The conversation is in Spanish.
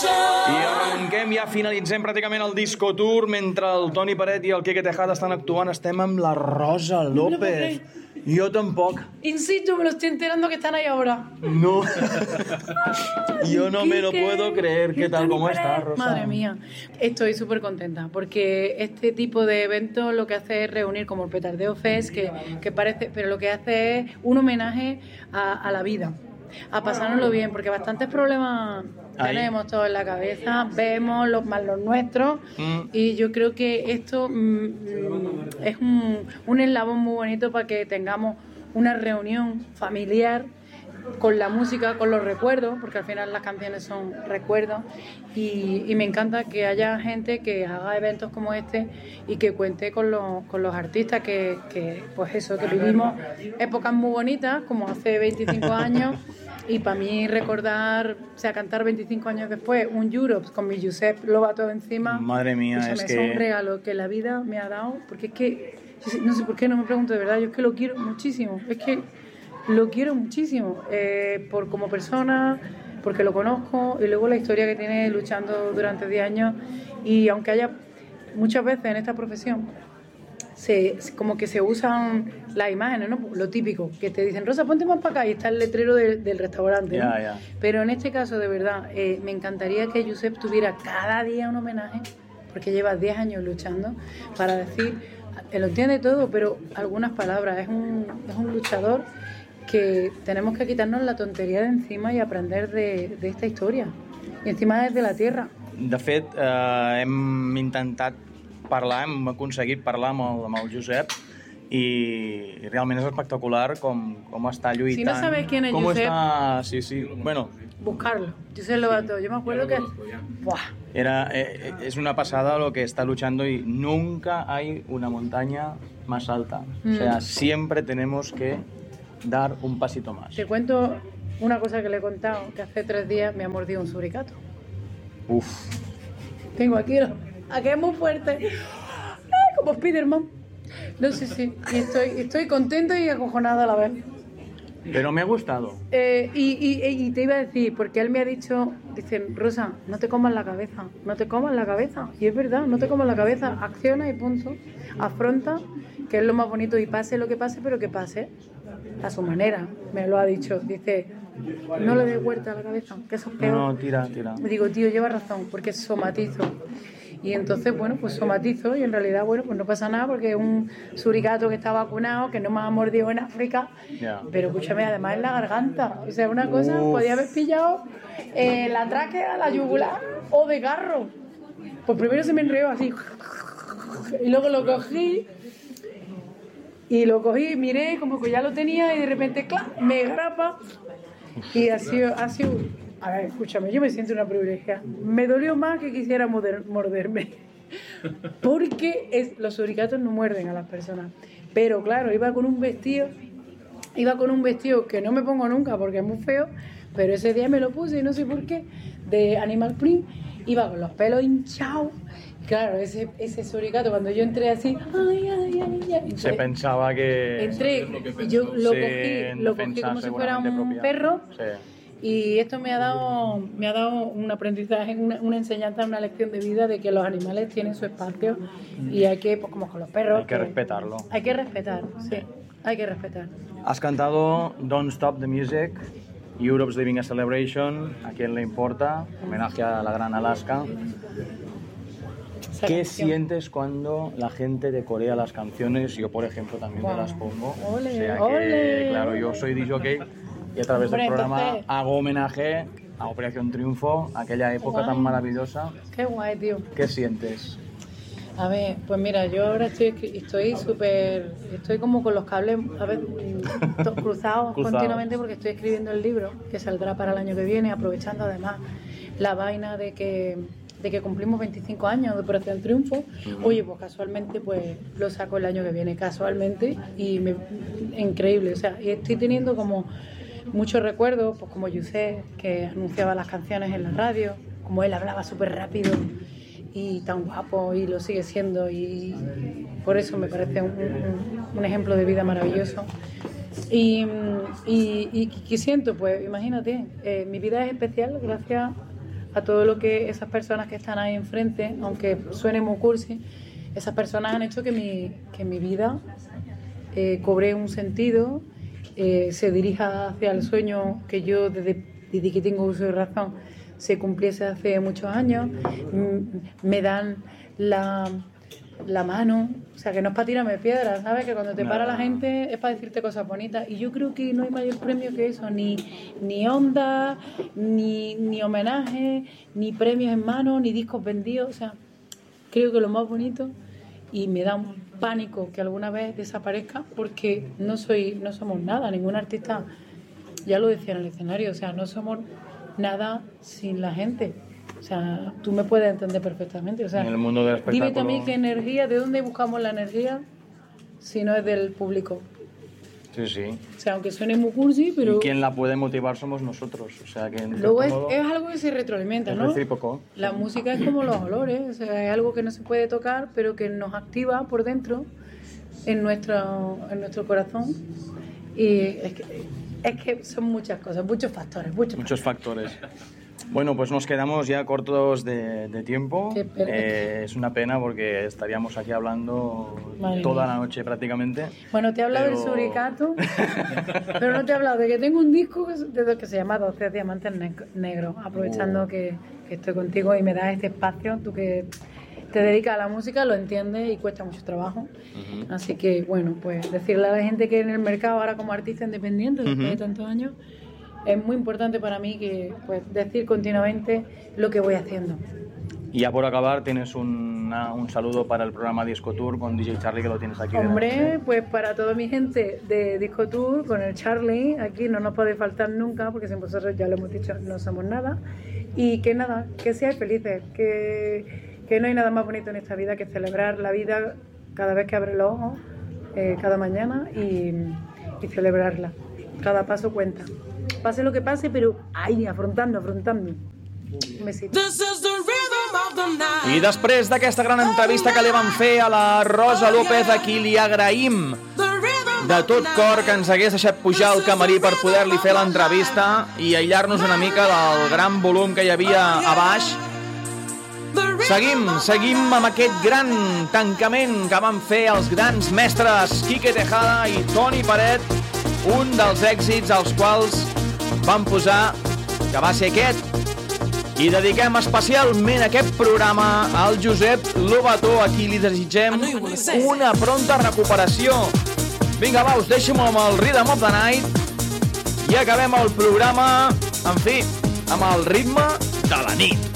I arrenquem, ja finalitzem pràcticament el Disco Tour mentre el Toni Peret i el Quique Tejada estan actuant. Estem amb la Rosa López. Yo tampoco. Insisto, me lo estoy enterando que están ahí ahora. No. Yo no me lo puedo creer. ¿Qué tal? ¿Cómo estás, Rosa? Madre mía. Estoy súper contenta porque este tipo de eventos lo que hace es reunir como el Petardeo Fest, que parece, pero lo que hace es un homenaje a la vida, a pasárnoslo bien, porque bastantes problemas tenemos todos en la cabeza, vemos los más los nuestros, y yo creo que esto es un eslabón muy bonito para que tengamos una reunión familiar con la música, con los recuerdos, porque al final las canciones son recuerdos, y me encanta que haya gente que haga eventos como este y que cuente con los artistas que pues eso, que vivimos épocas muy bonitas como hace 25 años. Y para mí recordar, o sea, cantar 25 años después un Europe con mi Josep Lobato encima, madre mía, es un regalo que la vida me ha dado, porque es que no sé por qué, no me pregunto de verdad, yo es que lo quiero muchísimo, es que lo quiero muchísimo, por como persona, porque lo conozco, y luego la historia que tiene luchando durante 10 años, y aunque haya muchas veces en esta profesión como que se usan las imágenes, ¿no? Lo típico, que te dicen, Rosa, ponte más para acá, y está el letrero del restaurante, ¿no? Pero en este caso, de verdad, me encantaría que Josep tuviera cada día un homenaje, porque lleva 10 años luchando, para decir, él lo entiende todo, pero algunas palabras, es un luchador que tenemos que quitarnos la tontería de encima y aprender de esta historia, i encima és de la tierra. De fet, hem intentat parlar, hem aconseguit parlar amb el Josep, i realment és espectacular com està lluitant. Si no sabes quién es Josep, sí. Bueno, buscarlo. Josep Lobato, yo me acuerdo que es una pasada lo que está luchando, y nunca hay una montaña más alta. O sea, siempre tenemos que dar un pasito más. Te cuento una cosa que le he contado, que hace 3 días me ha mordido un suricato. Uf. Tengo aquí, aquí es muy fuerte, como Spiderman. No sé, sí, y estoy contento y acojonada a la vez. Pero me ha gustado. Y te iba a decir, porque él me ha dicho, dicen, Rosa, no te comas la cabeza, no te comas la cabeza. Y es verdad, no te comas la cabeza, acciona y punto. Afronta, que es lo más bonito, y pase lo que pase, pero que pase a su manera. Me lo ha dicho, dice, no le des vuelta a la cabeza, que eso es peor. No, tira. Digo, tío, lleva razón, porque somatizo. Y entonces, bueno, pues somatizo, y en realidad, bueno, pues no pasa nada, porque es un suricato que está vacunado, que no me ha mordido en África. Pero escúchame, además en la garganta. O sea, una cosa, podía haber pillado la tráquea, la yugular o de garro. Pues primero se me enredó así, y luego lo cogí, miré como que ya lo tenía, y de repente, ¡clac!, me grapa. Y ha sido. A ver, escúchame, yo me siento una privilegiada. Me dolió más que quisiera morderme. Porque los suricatos no muerden a las personas. Pero claro, iba con un vestido que no me pongo nunca porque es muy feo, pero ese día me lo puse, y no sé por qué, de Animal Print. Iba con los pelos hinchados. Claro, ese suricato, cuando yo entré así, entonces, se pensaba que... Entré, y yo lo cogí como si fuera un perro. Sí. Y esto me ha dado un aprendizaje, una enseñanza, una lección de vida, de que los animales tienen su espacio, y hay que, pues como con los perros, hay que respetarlo. Hay que respetar, sí, hay que respetar. Has cantado Don't Stop the Music, Europe's Living a Celebration, ¿a quién le importa? Homenaje a la gran Alaska. ¿Qué sientes cuando la gente te corea las canciones? Yo, por ejemplo, también me las pongo. Ole, o sea ole. Claro, yo soy DJ y a través del programa hago homenaje a Operación Triunfo, aquella época tan maravillosa. Qué guay, tío. ¿Qué sientes? A ver, pues mira, yo ahora estoy como con los cables a ver, cruzados continuamente, porque estoy escribiendo el libro que saldrá para el año que viene, aprovechando además la vaina de que cumplimos 25 años de Operación Triunfo. Oye, pues casualmente pues lo saco el año que viene, casualmente, y increíble, o sea, y estoy teniendo como muchos recuerdos, pues como Yusef, que anunciaba las canciones en la radio, como él hablaba súper rápido y tan guapo, y lo sigue siendo, y por eso me parece un ejemplo de vida maravilloso. Y ¿qué siento? Pues imagínate, mi vida es especial gracias a todo lo que esas personas que están ahí enfrente, aunque suene muy cursi, esas personas han hecho que mi vida cobre un sentido, se dirija hacia el sueño que yo desde que tengo uso de razón se cumpliese hace muchos años. Me dan la mano, o sea, que no es para tirarme piedras, ¿sabes? Que cuando te para la gente es para decirte cosas bonitas, y yo creo que no hay mayor premio que eso, ni onda, ni homenaje, ni premios en mano, ni discos vendidos. O sea, creo que lo más bonito, y me da un pánico que alguna vez desaparezca, porque no somos nada, ningún artista, ya lo decía en el escenario, o sea, no somos nada sin la gente. O sea, tú me puedes entender perfectamente. O sea, en el mundo del espectáculo. Dime también qué energía, ¿de dónde buscamos la energía si no es del público? Sí, sí. O sea, aunque suene muy cursi, pero... Y quien la puede motivar somos nosotros. O sea, que luego es algo que se retroalimenta, ¿no? Es recíproco. La música es como los olores, o sea, es algo que no se puede tocar, pero que nos activa por dentro, en nuestro corazón. Y es que son muchas cosas, muchos factores. Bueno, pues nos quedamos ya cortos de tiempo. Es una pena porque estaríamos aquí hablando toda la noche prácticamente. Bueno, te he hablado del suricato, pero no te he hablado de que tengo un disco que se llama 12 Diamantes Negros, aprovechando que estoy contigo y me das este espacio, tú que te dedicas a la música, lo entiendes y cuesta mucho trabajo. Así que, bueno, pues decirle a la gente que en el mercado ahora como artista independiente, después de tantos años, es muy importante para mí que pues decir continuamente lo que voy haciendo. Y ya por acabar, tienes un saludo para el programa Disco Tour con DJ Charlie, que lo tienes aquí. Hombre, pues para toda mi gente de Disco Tour, con el Charlie, aquí no nos puede faltar nunca, porque sin vosotros, ya lo hemos dicho, no somos nada. Y que nada, que seáis felices, que no hay nada más bonito en esta vida que celebrar la vida cada vez que abres los ojos, cada mañana, y celebrarla. Cada paso cuenta. Pase lo que pase, però ai, afrontando. Un besito. I després d'aquesta gran entrevista que li vam fer a la Rosa López, a qui li agraïm de tot cor que ens hagués deixat pujar al camarí per poder-li fer l'entrevista i aïllar-nos una mica del gran volum que hi havia a baix, seguim amb aquest gran tancament que van fer els grans mestres Quique Tejada i Toni Peret, un dels èxits als quals van posar, que va ser aquest. I dediquem especialment aquest programa al Josep Lobató, a qui li desitgem una pronta recuperació. Vinga, va, us deixo amb el Rhythm of the Night i acabem el programa, en fi, amb el ritme de la nit.